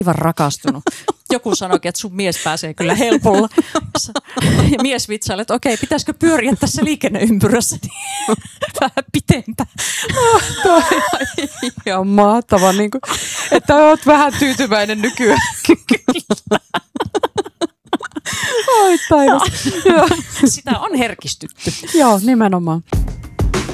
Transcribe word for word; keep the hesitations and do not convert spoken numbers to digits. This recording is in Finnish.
aivan rakastunut. Joku sanoikin, että sun mies pääsee kyllä helpolla. Ja mies vitsailee, että okei, pitäisikö pyöriä tässä liikenneympyrässä niin vähän pitempään. Toi on ihan mahtava, niin kuin, että oot vähän tyytyväinen nykyään. Kyllä. Oi taivas. Sitä on herkistytty. Joo, nimenomaan.